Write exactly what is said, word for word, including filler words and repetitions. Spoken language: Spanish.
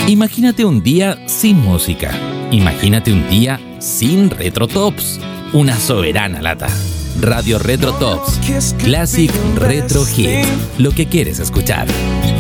Imagínate un día sin música. Imagínate un día sin Retro Tops. Una soberana lata. Radio Retro Tops. Classic Retro Hit. Lo que quieres escuchar.